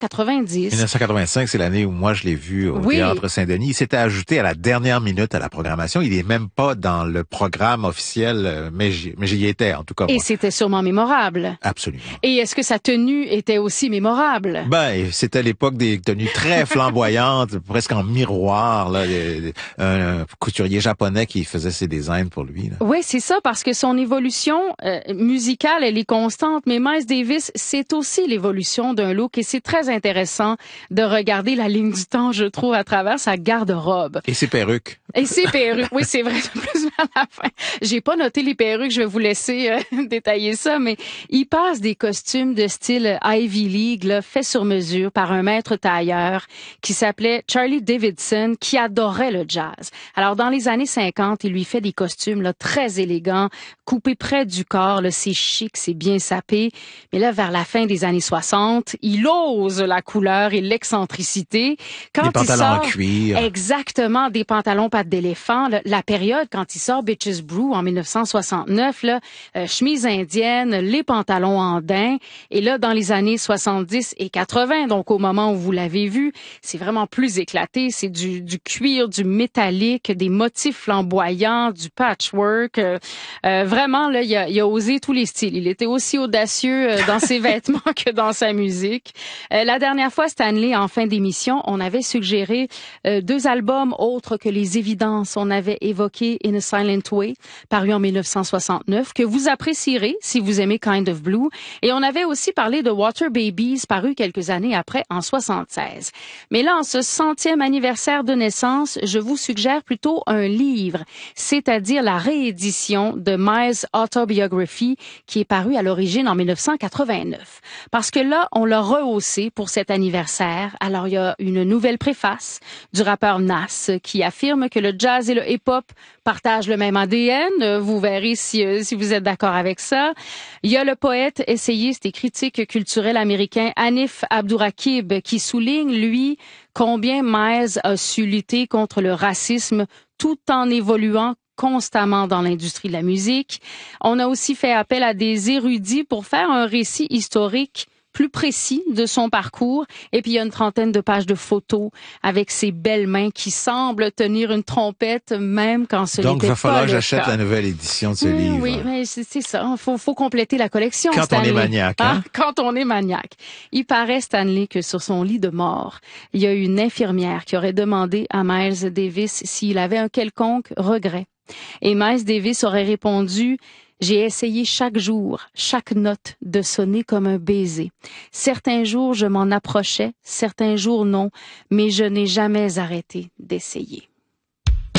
1990. 1985, c'est l'année où moi je l'ai vu au Théâtre Saint-Denis. Il s'était ajouté à la dernière minute à la programmation. Il est même pas dans le programme officiel, mais j'y étais en tout cas. Et moi. c'était sûrement mémorable. Absolument. Et est-ce que sa tenue était aussi mémorable? Ben, c'était l'époque des tenues très flamboyantes, presque en miroir, là, un couturier japonais qui faisait ses designs pour lui. Là. Oui, c'est ça, parce que son évolution musicale, elle est constante, mais Miles Davis, c'est aussi l'évolution d'un look et c'est très intéressant de regarder la ligne du temps, je trouve, à travers sa garde-robe. Et ses perruques. Et ses perruques, oui, c'est vrai, plus vers la fin. J'ai pas noté les perruques, je vais vous laisser détailler ça, mais il passe des costumes de style Ivy League, là, fait sur mesure par un maître tailleur qui s'appelait Charlie Davidson, qui adorait le jazz. Alors, dans les années 50, il lui fait des costumes là, très élégants, coupés près du corps, là, c'est chic, c'est bien sapé. Mais là, vers la fin des années 60, il ose la couleur et l'excentricité. Quand des pantalons en cuir. Exactement, des pantalons pattes d'éléphant. La période, quand il sort Bitches Brew en 1969, là, chemise indienne, les pantalons en daim. Et là, dans les années 70 et 80, donc au moment où vous l'avez vu, c'est vraiment plus éclaté. C'est du cuir, du métallique, des motifs flamboyants, du patchwork. Vraiment, là, il a osé tous les styles. Il était aussi audacieux dans ses vêtements que dans sa musique. La dernière fois, Stanley, en fin d'émission, on avait suggéré 2 albums autres que les évidences. On avait évoqué In a Silent Way, paru en 1969, que vous apprécierez si vous aimez Kind of Blue. Et on avait aussi parlé de Water Babies, paru quelques années après, en 76. Mais là, en ce 100e anniversaire de naissance, je vous suggère plutôt un livre, c'est-à-dire la réédition de Miles' Autobiography, qui est paru à l'origine en 1989. Parce que là, on l'a rehaussé pour cet anniversaire. Alors, il y a une nouvelle préface du rappeur Nas qui affirme que le jazz et le hip-hop partagent le même ADN. Vous verrez si vous êtes d'accord avec ça. Il y a le poète, essayiste et critique culturel américain Hanif Abdurraqib qui souligne, lui, combien Miles a su lutter contre le racisme tout en évoluant constamment dans l'industrie de la musique. On a aussi fait appel à des érudits pour faire un récit historique plus précis de son parcours. Et puis, il y a une trentaine de pages de photos avec ses belles mains qui semblent tenir une trompette, même quand ce n'était pas le cas. Donc, il va falloir que j'achète la nouvelle édition de ce livre. Oui, mais c'est ça. Faut compléter la collection, quand Stanley. On est maniaque, hein? Quand on est maniaque. Il paraît, Stanley, que sur son lit de mort, il y a une infirmière qui aurait demandé à Miles Davis s'il avait un quelconque regret. Et Miles Davis aurait répondu: j'ai essayé chaque jour, chaque note de sonner comme un baiser. Certains jours, je m'en approchais, certains jours non, mais je n'ai jamais arrêté d'essayer.